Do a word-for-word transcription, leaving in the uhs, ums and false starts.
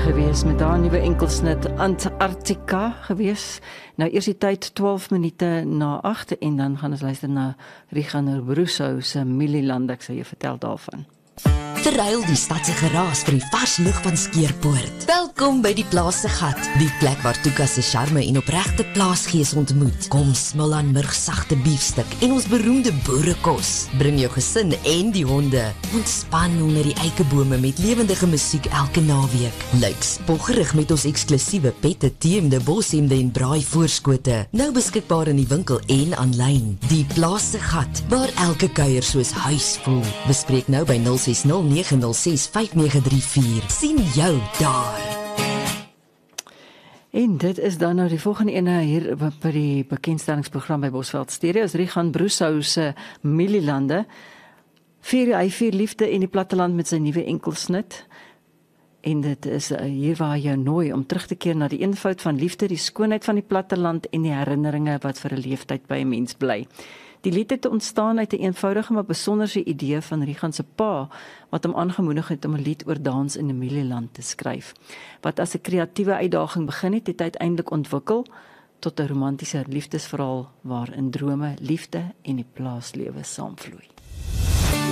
gewees met haar nuwe enkelsnit Antarctica gewees. Nou eers die tyd twaalf minute na agt en dan gaan ons luister na Rigander Broeshou se Mililand, ek sal jou vertel daarvan. Verruil die stadse geraas vir die vars lug van Skeerpoort. Welkom by die Plaas se Gat, die plek waar Tuka se charme en opregte plaasgees ontmoet. Kom smil aan murgsagte biefstuk en ons beroemde boerekos. Bring jou gesin en die honde. Ontspan onder die eikebome met lewendige musiek elke naweek. Lyk spoggerig met ons eksklusiewe pette, teemde, boshemde en braai voorskote. Nou beskikbaar in die winkel en aanlyn. Die Plaas se Gat, waar elke kuier soos huis voel. Bespreek nou by nul ses nul nege nul ses vyf nege drie vier. Sien jou daar. En dit is dan nou die volgende ene hier by die bekendstellingsprogram by Bosveld Stereo. Is Rigan Broeshou se Mililande. Vier hy vier liefde en die platteland met sy nuwe enkelsnit. En dit is hier waar jy nooi om terug te keer na die eenvoud van liefde, die skoonheid van die platteland en die herinneringe wat vir 'n leeftyd by 'n mens bly. Die lied het ontstaan uit 'n eenvoudige maar besonderse idee van Rigan se pa, wat hom aangemoedig het om 'n lied oor dans in 'n Mililand te skryf. Wat as 'n kreatiewe uitdaging begin het, het uiteindelik ontwikkel tot 'n romantiese liefdesverhaal waarin drome, liefde en die plaaslewe saamvloei.